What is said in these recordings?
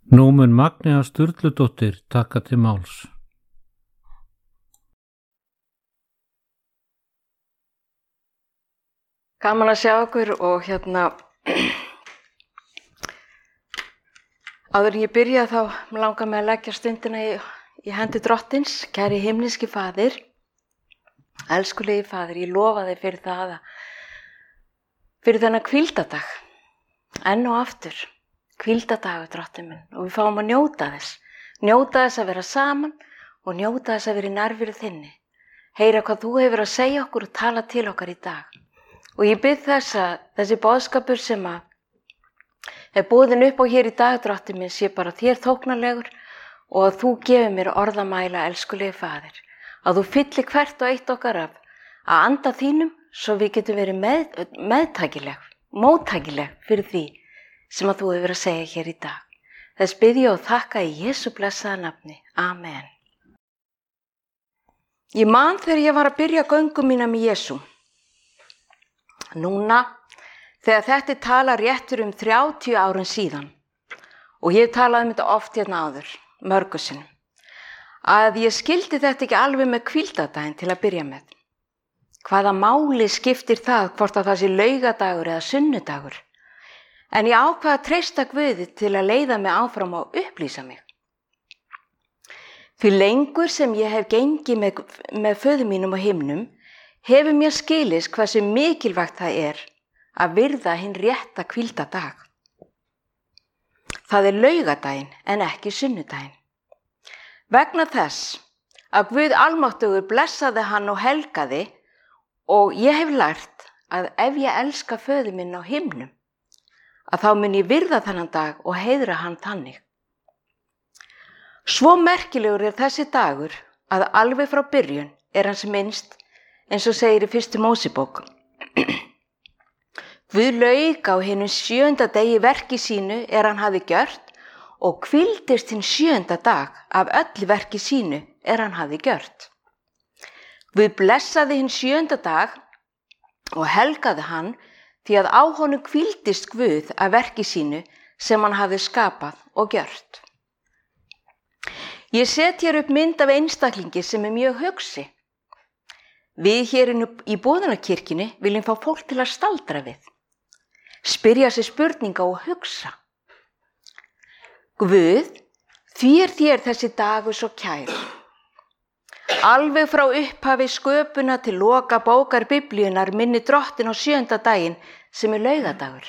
Nú mun Magnea Sturludóttir taka til máls. Gaman að sjá ykkur og áður en ég byrja þá langar mig að leggja stundina í hendi Drottins. Kæri himneski Faðir, elskulegi Faðir, ég lofa þig fyrir það að fyrir þennan hvíldardag, enn og aftur, hvíldardagur Drottinn minn, og við fáum að njóta þess að vera saman og njóta þess að vera í nærveru þinni, heyra hvað þú hefur að segja okkur og tala til okkar í dag. Og ég bið þess að þessi boðskapur sem er boðin upp á hér í dag, Drottinn minn, sé bara þér þóknarlegur og að þú gefur mér orðamæla, elskulegi Faðir. Að þú fyllir hvert og eitt okkar af að anda þínum svo við getum verið móttækileg fyrir því sem að þú hefur að segja hér í dag. Þess bið ég og þakka í Jesú blessaða nafni. Amen. Ég man þegar ég var að byrja göngu mína með Jesú. Núna, þegar þetta tala réttur 30 árum síðan, og ég talaði þetta oft hérna áður, mörgu sinnum, að ég skildi þetta ekki alveg með hvíldardaginn til að byrja með. Hvaða máli skiptir það hvort að það sé laugadagur eða sunnudagur? En ég ákvað að treysta Guði til að leiða mig áfram og upplýsa mig. Því lengur sem ég hef gengið með föður mínum á himnum, hefur mér skilist hversu mikilvægt það er að virða hinn rétta hvíldardag. Það er laugadaginn en ekki sunnudaginn. Vegna þess að Guð almáttugur blessaði hann og helgaði, og ég hef lært að ef ég elska föður minn á himnum, að þá mun ég virða þennan dag og heiðra hann þannig. Svo merkilegur er þessi dagur að alveg frá byrjun er hans minnst, eins og segir í 1. Mósebók. Guð lauk á hinum 7. degi verki sínu hann hafði gjört og hvíldist hinn 7. dag af öllu verki sínu hann hafði gjört. Guð blessaði hinn 7. dag og helgaði hann því að á honum hvíldist Guð af verki sínu sem hann hafði skapað og gjört. Ég set hér upp mynd af einstaklingi sem er mjög hugsi. Við hér í Boðunarkirkjunni viljum fá fólk til að staldra við, spyrja sig spurninga og hugsa. Guð, því er þér þessi dagur svo kær. Alveg frá upphafi sköpuna til loka bókar Biblíunnar minni Drottinn á 7. daginn sem er laugadagur.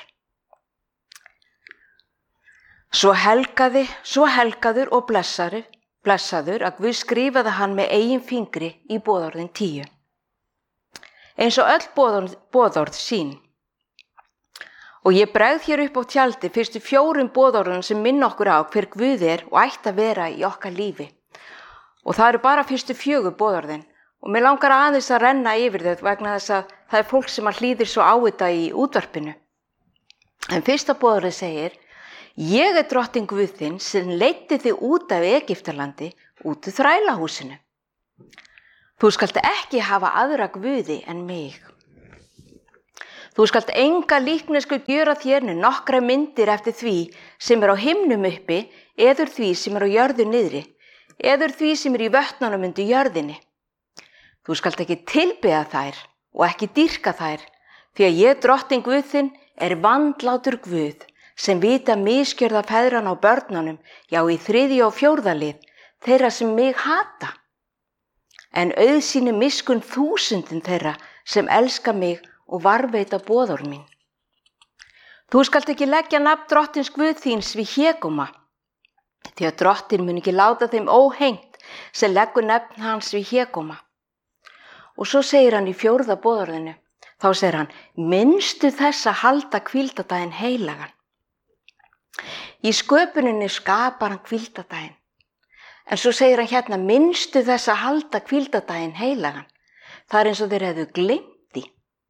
Svo helgaður og blessaður að Guð skrifaði hann með eigin fingri í boðorðin 10. Eins og öll boðorð sín. Og ég bregð hér upp á tjaldi fyrstu 4 boðorðum sem minna okkur á hver Guð er og ætti að vera í okkar lífi. Og það eru bara fyrstu 4 boðorðin og mér langar aðeins að renna yfir þau vegna þess að það er fólk sem hlýðir svo á þetta í útvarpinu. En fyrsta boðorðið segir: Ég er Drottinn Guð þinn sem leiddi þig út af Egyptalandi, út úr þrælahúsinu. Þú skalt ekki hafa aðra guði en mig. Þú skalt enga líknesku gjöra þér né nokkra myndir eftir því sem er á himnum uppi, eður því sem er á jörðu niðri, eður því sem er í vötnunum undir jörðinni. Þú skalt ekki tilbiðja þær og ekki dýrka þær, því að ég, Drottinn Guð þinn, er vandlátur Guð, sem vita misgjörða feðranna á börnunum, já í 3. og 4. lið, þeirra sem mig hata. En auðsýni miskunn 1000 þeirra sem elska mig og varðveita boðorð mín. Þú skalt ekki leggja nafn Drottins Guð þíns við hégóma, því að Drottinn mun ekki láta þeim óhengt sem leggur nafn hans við hégóma. Og svo segir hann í 4. boðorðinu, þá segir hann: minnstu þess að halda hvíldardaginn heilagan. Í sköpuninni skapar hann hvíldardaginn. En svo segir hann hérna: minnstu þess að halda hvíldardaginn heilagan. Það er eins og þeir hefðu gleymt því.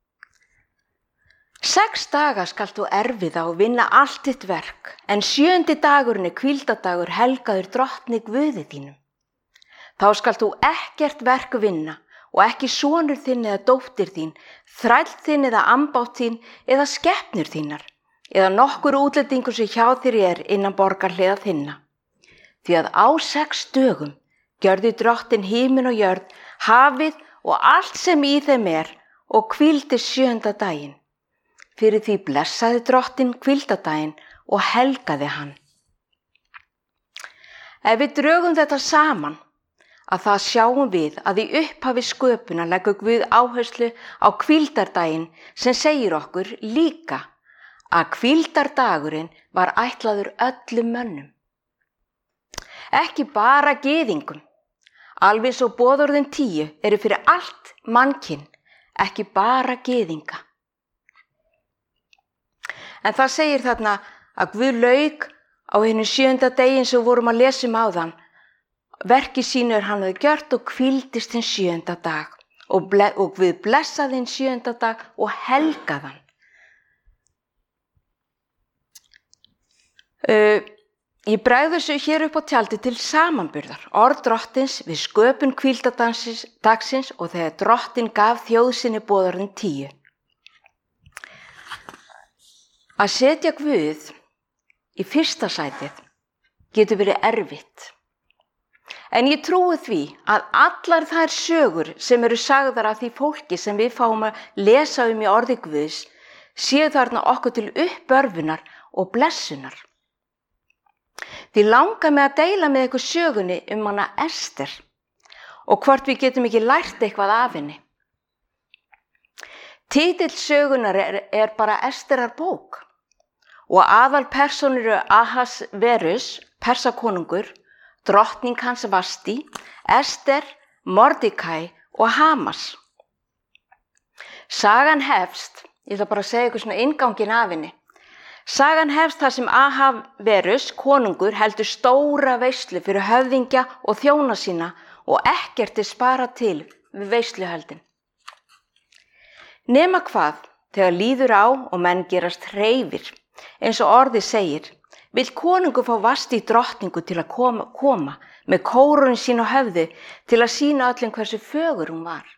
6 daga skalt þú erfiða og vinna allt þitt verk, en 7. dagurinn er hvíldardagur helgaður Drottni Guði þínum. Þá skalt þú ekkert verk vinna og ekki sonur þinn eða dóttir þín, þræll þinn eða ambátt þín eða skepnur þínar, eða nokkur útlendingur sem hjá þér innan borgarhliða þinna. Því að á 6 dögum gjörði Drottinn himin og jörð, hafið og allt sem í þeim og hvíldi 7. daginn. Fyrir því blessaði Drottinn hvíldardaginn og helgaði hann. Ef við drögum þetta saman, að það sjáum við að í upphafi sköpunar leggur Guð áherslu á hvíldardaginn sem segir okkur líka að hvíldardagurinn var ætlaður öllum mönnum. Ekki bara gyðingum, alveg svo boðorðin 10 eru fyrir allt mannkyn, ekki bara gyðinga. En það segir þarna að Guð lauk á hinum 7. degi sem vorum að lesa áðan. Verki sínu hann hafði gjört og hvíldist hinn 7. dag og Guð blessaði hinn 7. dag og helgaði hann. Ég bregð þessu hér upp á tjaldi til samanburðar orð Drottins við sköpun hvíldardagsins og þegar Drottinn gaf þjóð sinni boðorðin 10. Að setja Guð í fyrsta sætið getur verið erfitt. En ég trúi því að allar þær sögur sem eru sagðar af því fólki sem við fáum að lesa í orði Guðs séu þarna okkur til uppörfunar og blessunar. Því langar mig að deila með ykkur sögunni hana Ester og hvort við getum ekki lært eitthvað af henni. Titill sögunar bara Esterar bók og aðalpersónur eru Ahasverus, Persakonungur, drottning hans Vasti, Ester, Mordecai og Hamas. Sagan hefst, ég ætla bara að segja ykkur svona innganginn af henni. Sagan hefst þar sem Ahasverus, konungur, heldur stóra veislu fyrir höfðingja og þjóna sína og ekkert sparað til við veisluhöldin. Nema hvað, þegar líður á og menn gerast hreifir, eins og orðið segir, vill konungur fá Vasti drottningu til að koma með kórónu sín á höfði til að sýna öllum hversu fögur hún var.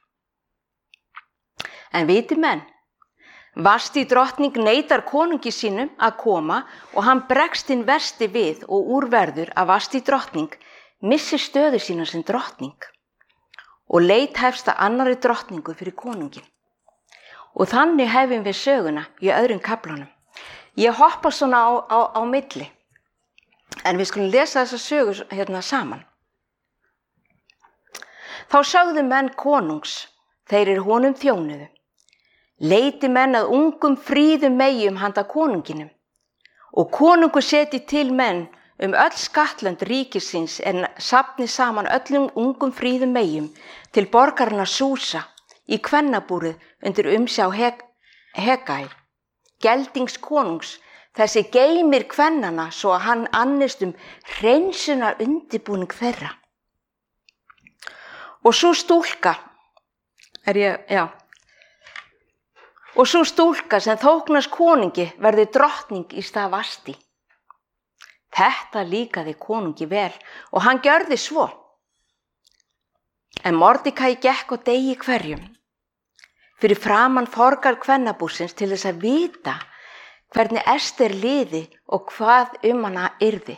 En viti menn, Vasti drottning neitar konungi sínum að koma og hann bregst hinn versti við og úrverður að Vasti drottning missi stöðu sína sem drottning og leit hefst að annarri drottningu fyrir konungin. Og þannig hefum við söguna í öðrum kaflanum. Ég hoppa svona á milli, en við skulum lesa þessa sögu hérna saman. Þá sögðu menn konungs, þeir honum þjónuðu. Leiti menn að ungum fríðum meyjum handa konunginum og konungur seti til menn öll skattlönd ríkisins en safni saman öllum ungum fríðum meyjum til borgarinnar Súsa í kvennabúrið undir umsjá Hegai, geldings konungs, þessi geymir kvennana svo að hann annist hreinsunar undirbúning þeirra. Og svo stúlka, Og svo stúlka sem þóknast konungi verði drottning í stað Vasti. Þetta líkaði konungi vel og hann gjörði svo. En Mordecai gekk á degi hverjum fyrir framan forgarð kvennabúrsins til þess að vita hvernig Ester liði og hvað hana yrði.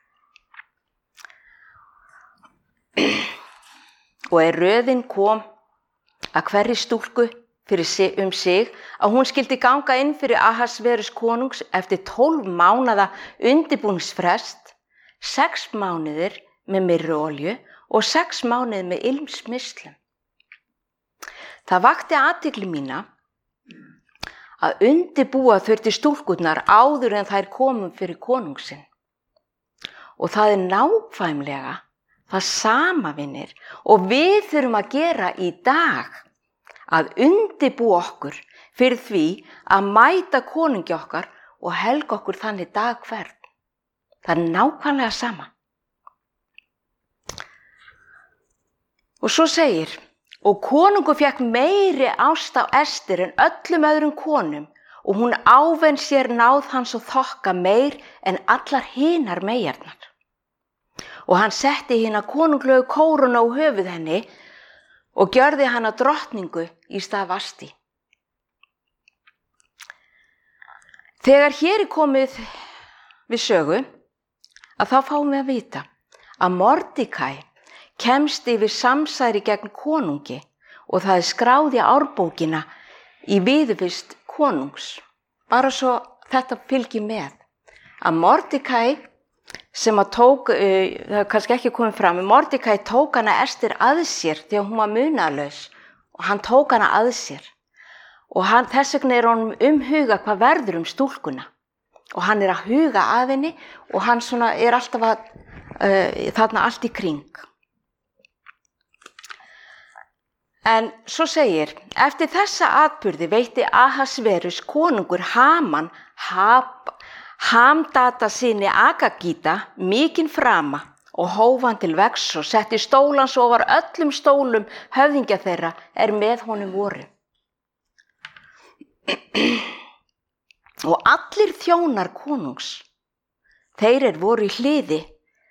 Og röðin kom að hverri stúlku fyrir sig að hún skyldi ganga inn fyrir Ahasverus konungs eftir 12 mánaða undirbúningsfrest, 6 mánuðir með myrruolju og 6 mánuðir með ilmsmislum. Það vakti athygli mína að undirbúa þurfti stúlkurnar áður en þær komum fyrir konungsinn. Og það nákvæmlega það sama, vinir, og við þurfum að gera í dag. Að undirbúa okkur fyrir því að mæta konungi okkar og helga okkur þannig dag hvern. Það nákvæmlega sama. Og svo segir, og konungur fékk meiri ást á Ester en öllum öðrum konum og hún ávenn sér náð hans og þokka meir en allar hinar meyjarnar. Og hann setti hina konunglegu kórónu á höfuð henni og gjörði hana drottningu í stað Vasti. Þegar hér komið við sögu að þá fáum við að vita að Mordekæ kemst yfir samsæri gegn konungi og það skráð í árbókina í viðurvist konungs. Bara svo þetta fylgir með. Að Mordekæ sem að tók, það er kannski ekki komið fram, Mordekæ tók hana Ester að sér þegar hún var munaðlaus og hann tók hana að sér. Og þess vegna honum huga hvað verður stúlkuna. Og hann að huga að henni og hann svona alltaf þarna allt í kring. En svo segir, eftir þessa atburði veitti Ahasverus konungur Haman Hamdata syni Agagíta mikinn frama og hóf hann til vegs og setti stólans ofar öllum stólum höfðingja þeirra með honum voru. Og allir þjónar konungs, þeir voru í hliði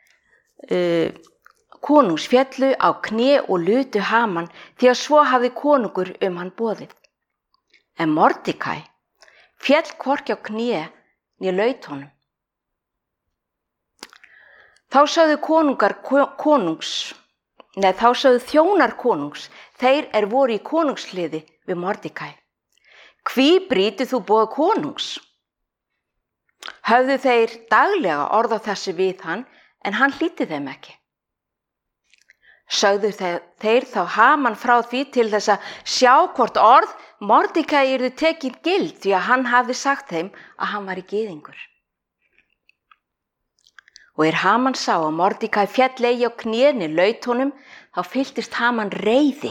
konungs féllu á kné og lutu Haman því að svo hafði konungur hann boðið. En Mordekæ féll hvorki á kné né laut honum. Þá sögðu þjónar konungs, þeir voru í konungshliði við Mordekæ. Hví brýtur þú boð konungs? Höfðu þeir daglega orð á þessu við hann, en hann hlýddi þeim ekki. Sögðu þeir þá Haman frá því til þess að sjá hvort orð Mordekæ yrðu tekin gild því að hann hafði sagt þeim að hann var gyðingur. Og Haman sá að Mordekæ féll eigi á knéni laut honum, þá fylltist Haman reiði.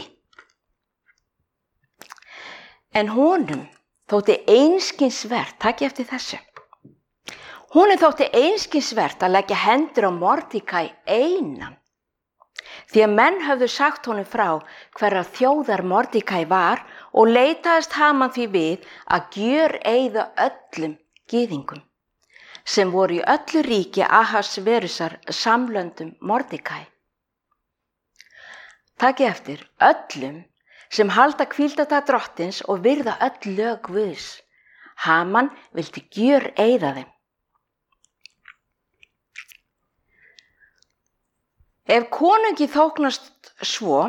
En honum þótti einskinsvert, takið eftir þessu, honum þótti einskinsvert að leggja hendur á Mordekæ einan, því að menn höfðu sagt honum frá hverrar þjóðar Mordekæ var og leitaðist Haman því við að gjöreyða öllum gyðingum, sem voru í öllu ríki Ahasverusar samlöndum Mordekæ. Takið eftir, öllum sem halda hvíldardag drottins og virða öll lög Guðs. Haman vildi gjöreyða þeim. Ef konungi þóknast svo,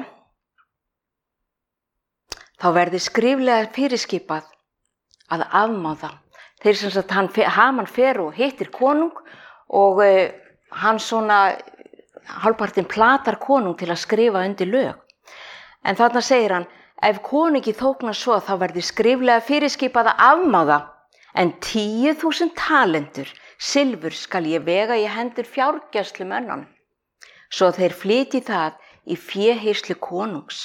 þá verði skriflega fyrirskipað að afmá það. Þeir sem sagt Haman fer og hittir konung og hann svona hálfpartinn platar konung til að skrifa undir lög. En þarna segir hann, ef konungi þóknast svo þá verði skriflega fyrirskipað að afmá það, en 10.000 talentur silfur skal ég vega í hendur fjárgæslumönnunum, svo þeir flytji það í féhirslur konungs.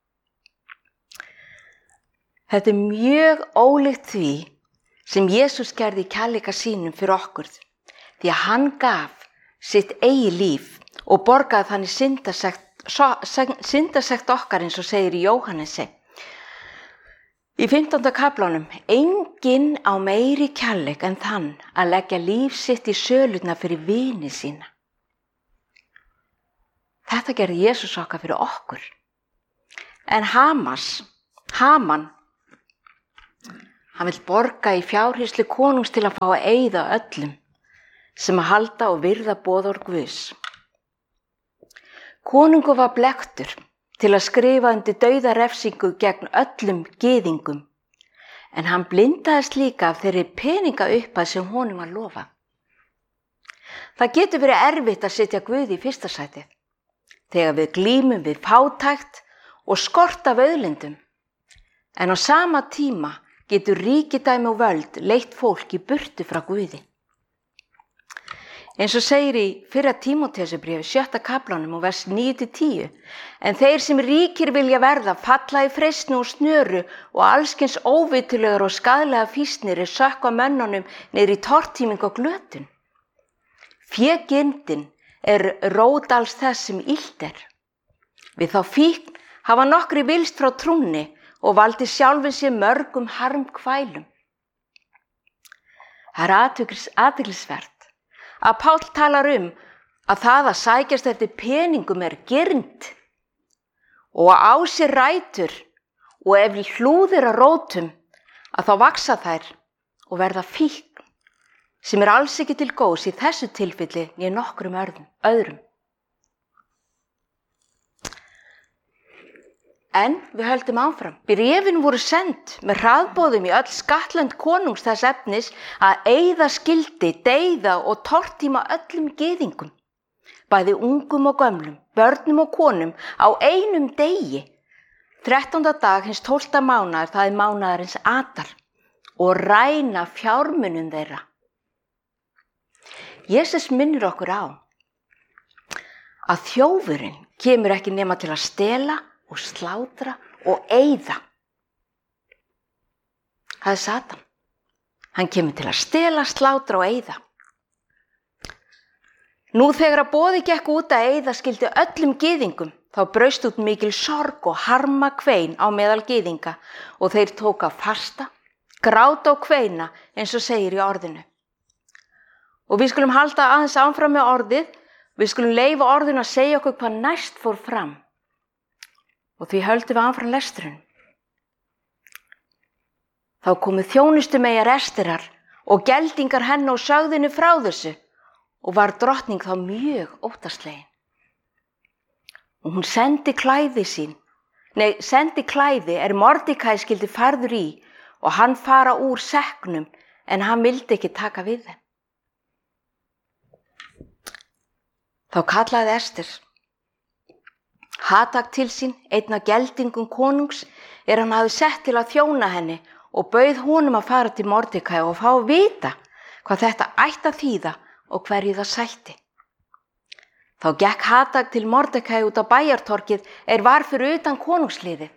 Þetta mjög ólíkt því sem Jesús gerði í kærleika sínum fyrir okkur, því að hann gaf sitt eigið líf og borgaði þannig syndasekt okkar eins og segir í Jóhannesi. Í 15. kaflanum, enginn á meiri kærleik en þann að leggja líf sitt í sölurnar fyrir vini sína. Þetta gerði Jesús okkar fyrir okkur. En Haman, hann vill borga í fjárhirslu konungs til að fá að eyða öllum sem að halda og virða boðorð Guðs. Konungur var blekktur til að skrifa undir dauðarefsingu gegn öllum gyðingum, en hann blindaðist líka af þeirri peningaupphæð sem honum var lofað. Það getur verið erfitt að setja Guð í fyrsta sætið, þegar við glímum við fátækt og skort af auðlindum, en á sama tíma getur ríkidæmi og völd leitt fólk í burtu frá Guði. Eins og segir í 1. Tímóteusarbréfi 7. kaflanum og vers 9-10, en þeir sem ríkir vilja verða falla í freistni og snöru og allskyns óvitulegar og skaðlega fýsnir sökkva mönnunum niður í tortíming og glötun. Fégirndin rót alls þess sem illt er. Við þá fíkn hafa nokkri vilst frá trúnni og valdi sjálfin sér mörgum harmkvælum. Það athyglisvert að Páll talar að það að sækjast eftir peningum girnd og á sér rætur og ef hlúðir að rótum að þá vaksa þær og verða fíkn, sem alls ekki til góðs í þessu tilfelli né nokkrum öðrum. En við höldum áfram. Bréfin voru send með hraðboðum í öll skattlönd konungs þess efnis að eyða skyldi, deyða og tortíma öllum gyðingum, bæði ungum og gömlum, börnum og konum á einum degi, 13. dag hins 12. mánaðar, það mánaðarins Adar, og ræna fjármunum þeirra. Jesus minnir okkur á að þjófurinn kemur ekki nema til að stela og slátra og eyða. Það Satan. Hann kemur til að stela, slátra og eyða. Nú þegar að boði gekk út að eyða skyldi öllum gyðingum, þá braust út mikil sorg og harma kvein á meðal gyðinga og þeir tóka fasta, gráta og kveina eins og segir í orðinu. Og við skulum halda aðeins áfram með orðið, við skulum leyfa orðinu að segja okkur hvað næst fór fram. Og því höldum við áfram lesturinn. Þá komu þjónustumeyjar Esterar og geldingar henni og sögðinu frá þessu og var drottning þá mjög óttaslegin. Og hún sendi klæði Mordekæ skyldi færður í og hann fara úr sekknum en hann vildi ekki taka við þeim. Þá kallaði Ester Hatak til sín, einn af geldingum konungs, hann hafði sett til að þjóna henni og bauð honum að fara til Mordekæ og fá að vita hvað þetta ætti að þýða og hverju það sætti. Þá gekk Hatak til Mordekæ út á bæjartorkið var fyrir utan konungsliðið.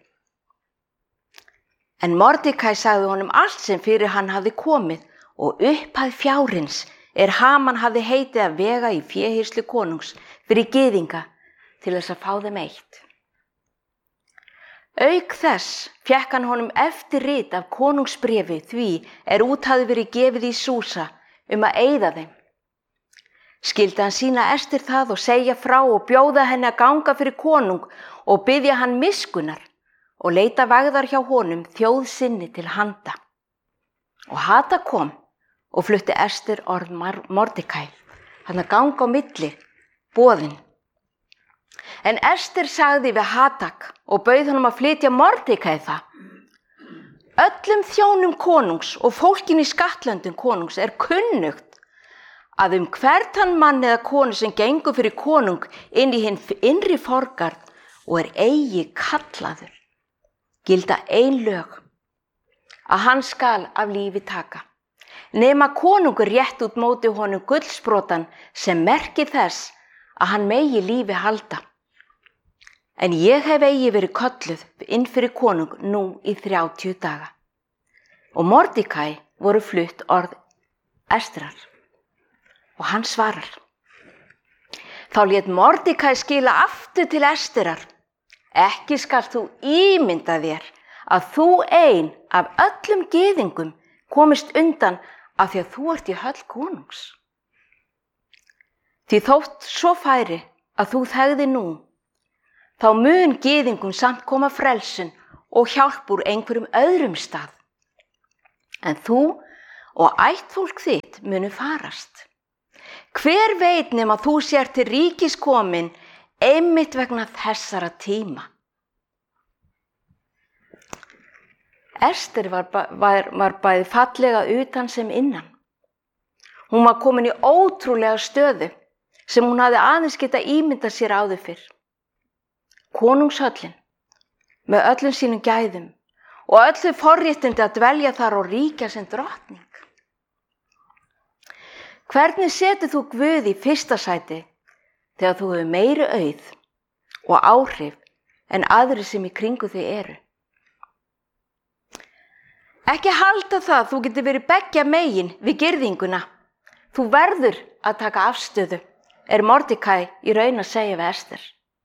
En Mordekæ sagði honum allt sem fyrir hann hafði komið og upphæð fjárins Haman hafði heitið að vega í féhýrslu konungs fyrir gyðinga til þess að fá þeim eitt. Auk þess fékk hann honum eftirrit af konungsbréfi því út hafði verið gefið í Súsa að eyða þeim. Skyldi hann sýna Ester það og segja frá og bjóða henni að ganga fyrir konung og biðja hann miskunnar og leita vegðar hjá honum þjóð sinni til handa. Og Hatak kom og flutti Ester orð Mordekæ, hann að ganga á milli, boðin. En Ester sagði við Hatak og bauð honum að flytja Mordekæ það. Öllum þjónum konungs og fólkin í skattlöndum konungs kunnugt að hvern þann mann eða konu sem gengur fyrir konung inn í hinn innri forgarð og eigi kallaður, gilda ein lög, að hann skal af lífi taka, nema konungur rétt út móti honum gullsprotan sem merki þess að hann megi lífi halda. En ég hef eigi verið kölluð inn fyrir konung nú í 30 daga. Og Mordekæ voru flutt orð Esterar. Og hann svarar. Þá lét Mordekæ skila aftur til Esterar. Ekki skalt þú ímynda þér að þú ein af öllum gyðingum komist undan af því að þú ert í höll konungs. Því þótt svo færi að þú þegði nú, þá mun gyðingum samt koma frelsun og hjálp úr einhverjum öðrum stað. En þú og ættfólk þitt munu farast. Hver veit nema þú sér til ríkis komin einmitt vegna þessara tíma. Ester var bæði fallega utan sem innan. Hún var komin í ótrúlega stöðu sem hún hafði aðeins geta ímyndað sér áður fyrr. Konungshöllin með öllum sínum gæðum og öllu forréttindi að dvelja þar og ríkja sem drottning. Hvernig setur þú Guð í fyrsta sæti þegar þú hefur meiri auð og áhrif en aðrir sem í kringu þig eru? Ekki halda það þú getur verið beggja megin við girðinguna. Þú verður að taka afstöðu, Mordekæ í raun að segja við Ester.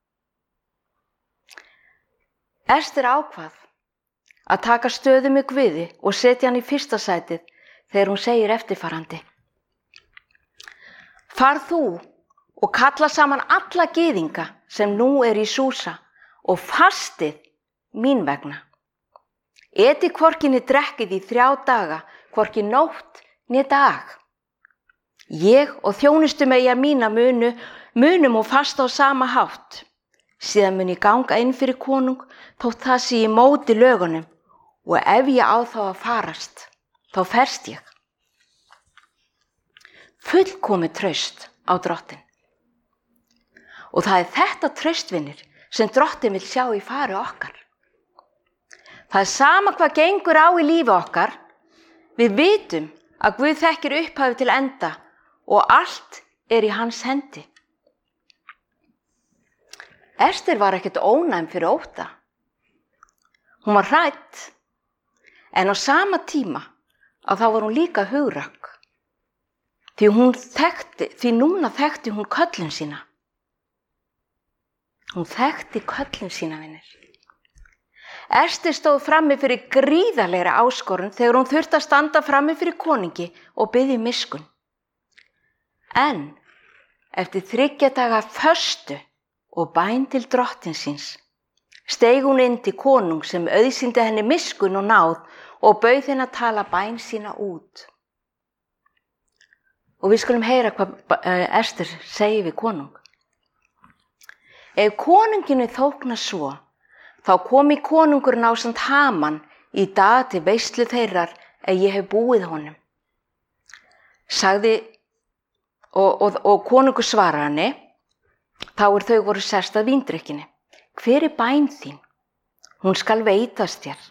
Ester ákvað að taka stöðu með Guði og setja hann í fyrsta sætið þegar hún segir eftirfarandi. Far þú og kalla saman alla gyðinga sem nú í Súsa og fastið mín vegna. Etið hvorki né drekkið í 3 daga hvorki nótt né dag. Ég og þjónustumeyjar mína munum og fasta á sama hátt. Síðan mun ég ganga inn fyrir konung þótt það sé í móti lögunum og ef ég á þá að farast, þá ferst ég. Fullkomið traust á Drottinn. Og það er þetta traustvinir sem Drottinn vill sjá í fari okkar. Það er sama hvað gengur á í lífi okkar, við vitum að Guð þekkir upphafi til enda og allt er í hans hendi. Ester var ekkert ónæm fyrir ótta. Hún var hrædd, en á sama tíma að þá var hún líka hugrakk. Því núna þekkti hún köllun sína. Hún þekkti köllun sína, vinir. Ester stóð frammi fyrir gríðarlegri áskorun þegar hún þurfti að standa frammi fyrir konungi og biðja miskunn. En eftir 3 daga föstu og bæn til Drottins síns, steig hún inn til konung sem auðsýndi henni miskunn og náð og bauð henni að tala bæn sína út. Og við skulum heyra hvað Ester segir við konung. Ef konunginu þóknar svo, þá komi konungurinn ásamt Haman í dag til veislu þeirrar ég hef búið honum. Sagði, og konungur svaraði henni, þá þau voru sest að víndrykkinni. Hver er bæn þín? Hún skal veitast þér.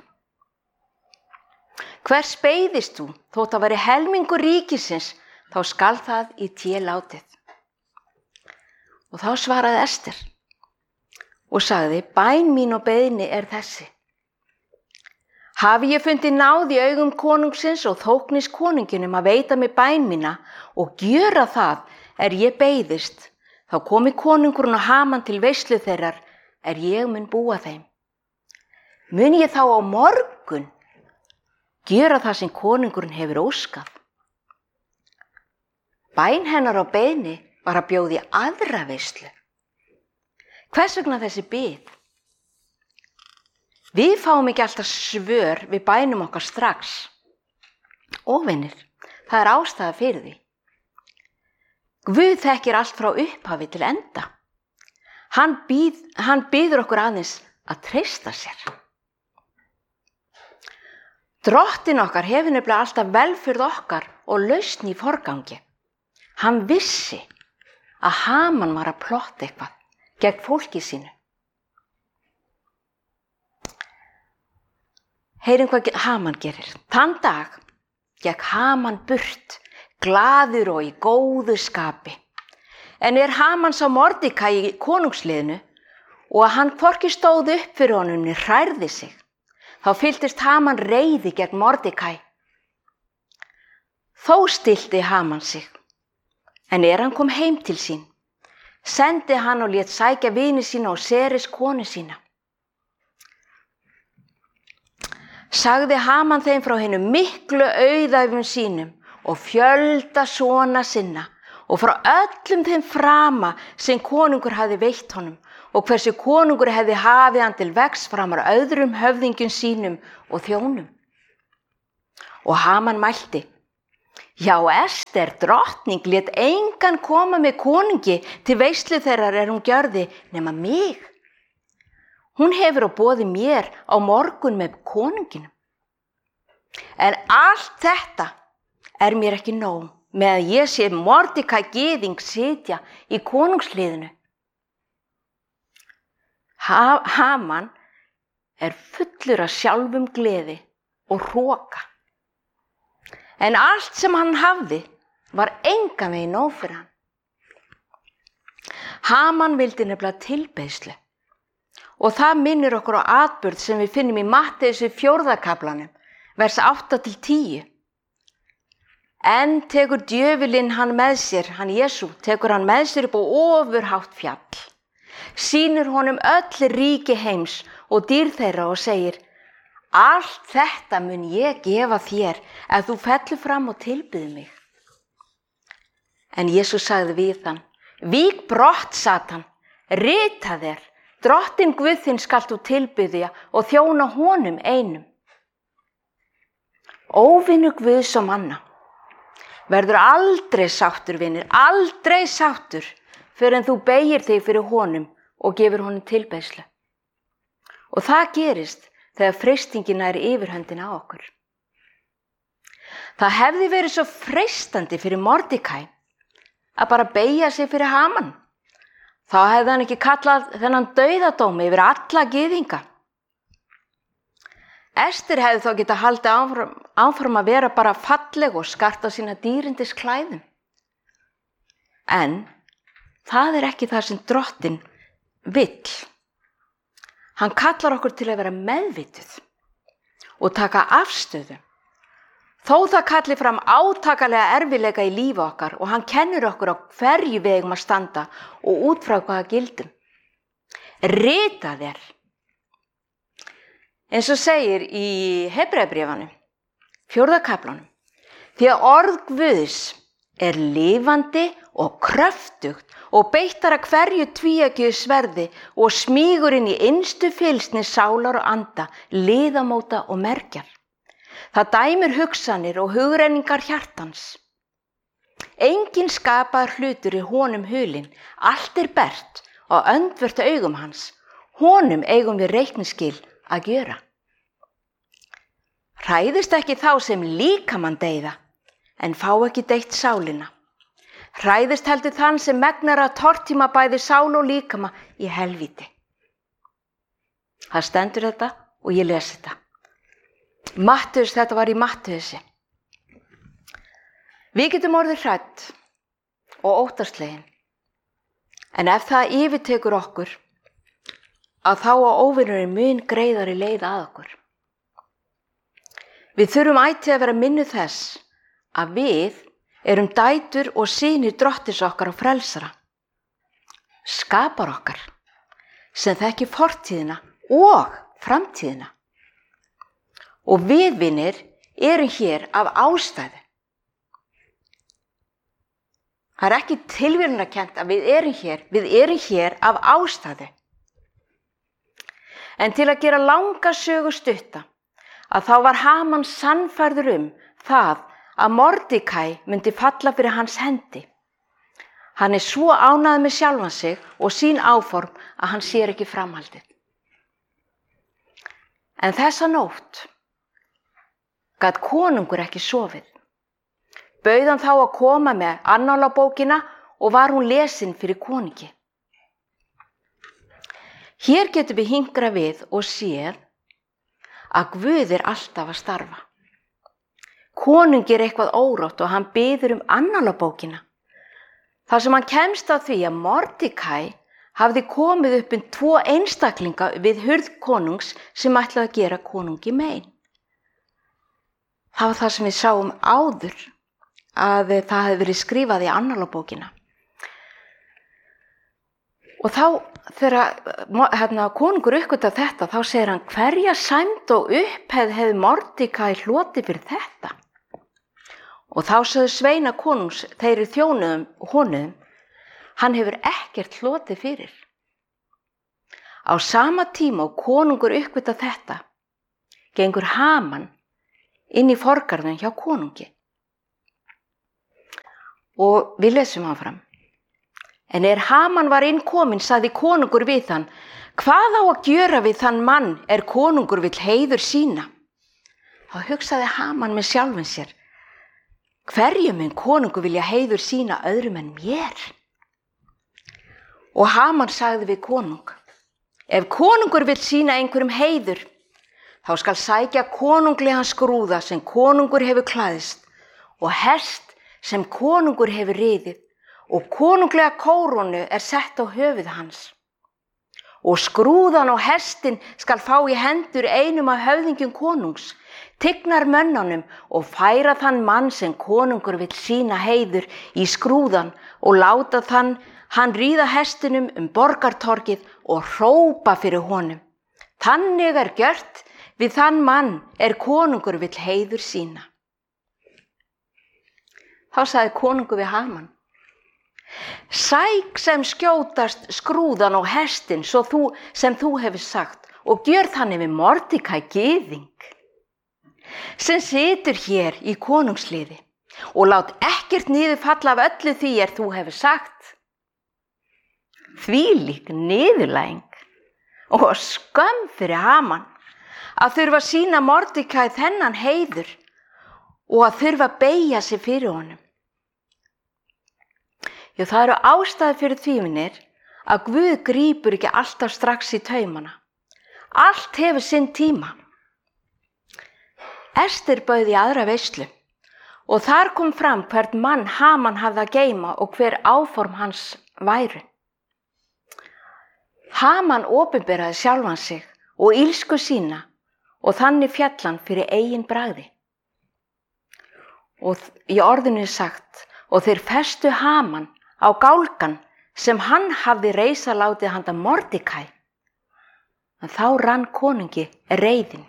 Hvers beiðist þú? Þótt að veri helmingur ríkisins, þá skal það í té látið. Og þá svaraði Ester og sagði, bæn mín og beiðni er þessi. Hafi ég fundið náð í augum konungsins og þóknist konunginum að veita mig bæn mína og gjöra það ég beiðist, þá komi konungurinn og Haman til veislu þeirrar ég mun búa þeim. Mun ég þá á morgun gjöra það sem konungurinn hefur óskað? Bæn hennar og beiðni var að bjóða í aðra veislu. Hvers vegna þessi bið? Við fáum ekki alltaf svör við bænum okkar strax. Og vinir, það er ástæða fyrir því. Guð þekkir allt frá upphafi til enda. Hann býður okkur aðeins að treysta sér. Drottinn okkar hefur nefnilega alltaf velferð okkar og lausn í forgangi. Hann vissi að Haman var að plotta eitthvað gegn fólki sínu. Heyrum hvað Haman gerir. Þann dag gekk Haman burt, glaður og í góðu skapi. En Haman sá Mordekaí í konungsliðinu og að hann hvorki stóð upp fyrir honum né hrærði sig, þá fylltist Haman reiði gegn Mordekaí. Þó stillti Haman sig, en hann kom heim til sín, sendi hann og lét sækja vini sína og Seres konu sína. Sagði Haman þeim frá hinum miklu auðæfum sínum og fjölda sona sinna og frá öllum þeim frama sem konungur hafði veitt honum og hversu konungur hefði hafið hann til vegs framar öðrum höfðingjum sínum og þjónum. Og Haman mælti, já, Ester, drottning, lét engan koma með konungi til veislu þeirrar hún gjörði nema mig. Hún hefur á boði mér á morgun með konunginum. En allt þetta mér ekki nóg með að ég sé Mordekaí gyðing sitja í konungsliðinu. Haman fullur af sjálfum gleði og hroka. En allt sem hann hafði var engan veginn nóg fyrir hann. Haman vildi nefnilega tilbeiðslu. Og það minnir okkur á atburð sem við finnum í Matteus 4. kaflanum, vers 8-10. En tekur djöfulinn hann með sér, Jesú, tekur hann með sér upp á ofurhátt fjall, sýnir honum öll ríki heims og dýr þeirra og segir, allt þetta mun ég gefa þér ef þú fellur fram og tilbyður mig. En Jesús sagði við hann, vík brott, Satan, ritað er, Drottinn Guð þinn skalt þú tilbiðja og þjóna honum einum. Óvinur Guðs og manna. Verður aldrei sáttur, vinir, aldrei sáttur fyrir en þú beygir þig fyrir honum og gefur honum tilbeiðslu. Og það gerist þegar freistingin nær yfirhöndina á okkur. Það hefði verið svo freistandi fyrir Mordekæ að bara beygja sig fyrir Haman. Þá hefði hann ekki kallað þennan dauðadómi yfir alla gyðinga. Ester hefði þá getað haldið áfram að vera bara falleg og skarta á sína dýrindis klæðum. En það ekki það sem Drottinn vill. Hann kallar okkur til að vera meðvituð og taka afstöðu. Þó það kalli fram átakalega erfiðleika í lífi okkar og hann kennir okkur á hverju við eigum að standa og út frá hvaða gildum. Rita þér. Eins og segir í Hebreabréfanum, 4. kaflanum, því að orð Guðs lifandi og kröftugt og beittar að hverju tvíeggju sverði og smýgur inn í innstu fylgsni sálar og anda, liðamóta og mergjar. Það dæmir hugsanir og hugrenningar hjartans. Enginn skapaður hlutur í honum hulinn, allt bert og öndvert augum hans. Honum eigum við reikningsskil að gjöra. Hræðist ekki þá sem líkamann deyða, en fá ekki deytt sálina. Hræðist heldur þann sem megnar að tortíma bæði sál og líkama í helvíti. Það stendur þetta og ég les þetta. Mattheus, þetta var í Mattheusi. Við getum orðið hrædd og óttaslegin, en ef það yfirtekur okkur, að þá á óvinurinn mun greiðari leið að okkur. Við þurfum ætíð að vera minnuð þess að við erum dætur og synir Drottins okkar og frelsara, skapar okkar, sem þekkir fortíðina og framtíðina. Og við, vinir, erum hér af ástæðu. Það ekki tilviljunarkennt að við erum hér af ástæðu. En til að gera langa sögu stutta, að þá var Haman sannfærður það að Mordekæ myndi falla fyrir hans hendi. Hann svo ánægður með sjálfan sig og sín áform að hann sér ekki framhaldið. En þessa nótt gat konungur ekki sofið. Bauð hann þá að koma með annálabókina og var hún lesin fyrir konungi. Hér getum við hingrað við og séð að Guð alltaf að starfa. Konungi eitthvað órótt og hann biður annálabókina. Þar sem hann kemst að því að Mordekæ hafði komið upp 2 einstaklinga við hurð konungs sem ætlaði að gera konungi mein. Það var það sem við sáum áður að það hefði verið skrifað í annálabókina. Og þá þegar konungur uppgötar þetta, þá segir hann hverja sæmd og upphefð hefði Mordekæ hlotið fyrir þetta. Og þá sögðu sveina konungs, þeir þjónuðum honum, hann hefur ekkert hlotið fyrir. Á sama tíma og konungur uppgötar þetta, gengur Haman inn í forgarðin hjá konungi. Og við lesum áfram. En Haman var innkominn, sagði konungur við hann, hvað á að gjöra við þann mann konungur vill heiður sína? Þá hugsaði Haman með sjálfum sér, hverju mun konungur vilja heiður sína öðrum en mér? Og Haman sagði við konung, ef konungur vill sína einhverjum heiður, þá skal sækja konunglegan skrúða sem konungur hefur klæðst og hest sem konungur hefur riðið og konunglega kórónu sett á höfuð hans. Og skrúðan og hestin skal fá í hendur einum af höfðingjum konungs, tignar mönnunum og færa þann mann sem konungur vill sína heiður í skrúðan og láta hann ríða hestinum borgartorgið og hrópa fyrir honum. Þannig gjört við þann mann konungur vill heiður sína. Þá sagði konungur við Haman, sæk sem skjótast skrúðan og hestin sem þú hefur sagt og gjör þannig við Mordekæ gyðing. sem situr hér í konungsliði og lát ekkert niður falla af öllu því þú hefur sagt. Þvílík niðurlæging og skömm fyrir Haman að þurfa að sýna Mordekæ þennan heiður og að þurfa að beygja sig fyrir honum. Já, það eru ástæður fyrir því, vinir, að Guð grípur ekki alltaf strax í taumana. Allt hefur sinn tíma. Ester bauð í aðra veislu og þar kom fram hvert mann Haman hafði að geyma og hver áform hans væru. Haman opinberaði sjálfan sig og ilsku sína og þannig féll hann fyrir eigin bragði. Og í orðinu er sagt, og þeir festu Haman á gálgan sem hann hafði reisa látið handa Mordekæ. En þá rann konungi reiðin.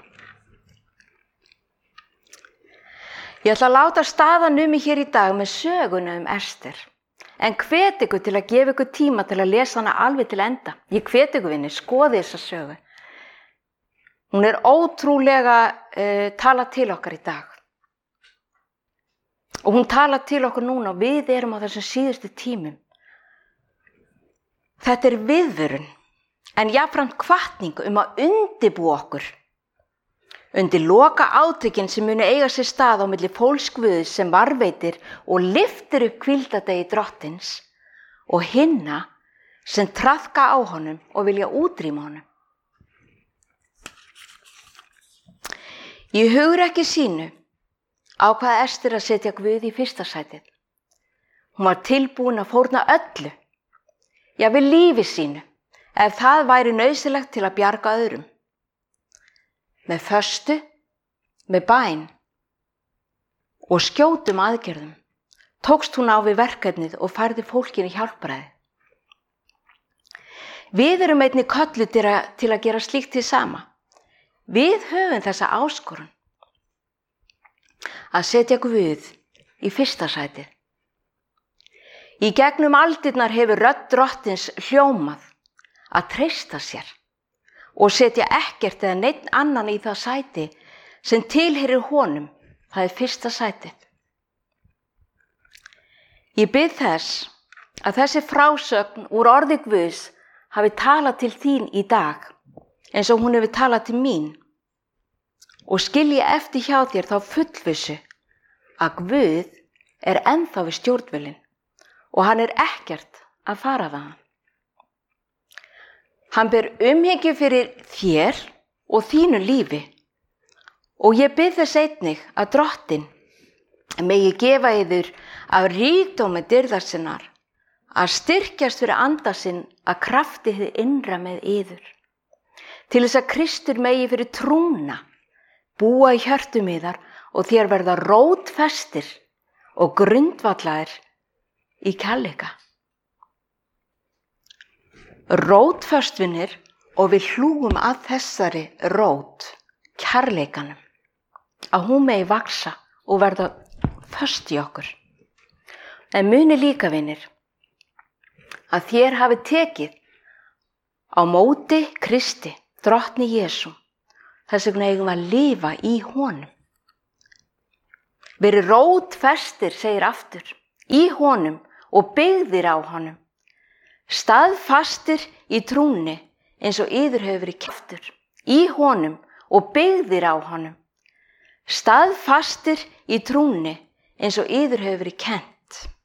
Ég ætla að láta staðan hér í dag með söguna Ester. En hvet ykkur til að gefa ykkur tíma til að lesa hana alveg til enda. Ég hvet ykkur, vinir, skoði þessa sögu. Hún er ótrúlega talað til okkar í dag. Og hún talar til okkur núna og við erum á þessum síðustu tímum. Þetta er viðvörun, en jafnframt hvatning að undirbúa okkur undir loka átökin sem munu eiga sér stað á milli fólks Guðs sem varveitir og lyftir upp hvíldardegi Drottins og hinna sem traðka á honum og vilja útrýma honum. Í hugrekki sínu ákvað Ester að setja Guð í fyrsta sætið. Hún var tilbúin að fórna öllu, jafnvel lífi sínu, ef það væri nauðsynlegt til að bjarga öðrum. Með föstu, með bæn og skjótum aðgerðum tókst hún á við verkefnið og færði fólkinu hjálpræði. Við erum einnig kölluð til að gera slíkt hið sama. Við höfum þessa áskorun að setja Guð í fyrsta sætið. Í gegnum aldirnar hefur rödd Drottins hljómað að treysta sér og setja ekkert eða neinn annan í það sæti sem tilheyrir honum, það er fyrsta sætið. Ég bið þess að þessi frásögn úr orði Guðs hafi talað til þín í dag eins og hún hefur talað til mín og skilji eftir hjá þér þá fullvissu að Guð er ennþá við stjórnvölinn og hann er ekkert að fara þaðan. Hann ber umhyggju fyrir þér og þínu lífi og ég bið þess einnig að Drottinn megi gefa yður af ríkdómi dýrðar sinnar að styrkjast fyrir anda sinn að krafti hið innra með yður. Til þess að Kristur megi fyrir trúna búa í hjörtum yðar og þér verða rótfestir og grundvallaðir í kærleika. Rótföstvinir og við hlúum að þessari rót, kærleikanum, að hún megi vaxa og verða föst í okkur. En muni líka, vinir, að þér hafi tekið á móti Kristi, Drottni Jesú, þess vegna eigum að lifa í honum. Verið rótfestir, segir aftur, í honum og byggðir á honum. Staðfastir í trúnni eins og yður hefur verið keyptur, í honum og byggðir á honum. Staðfastir í trúnni eins og yður hefur verið kennt.